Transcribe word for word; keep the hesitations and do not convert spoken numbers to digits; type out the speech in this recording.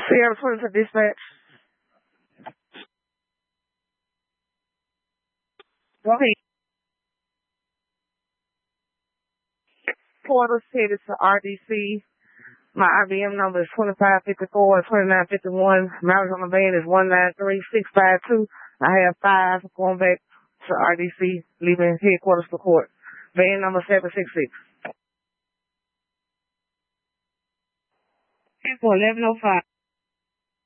Sierra twenty to dispatch. Go ahead. Portal headed to R D C. My I B M number is twenty-five fifty-four and twenty-nine fifty-one. Mileage on the van is one nine three six five two. I have five going back to R D C, leaving headquarters for court. Van number seven six six. For eleven oh five.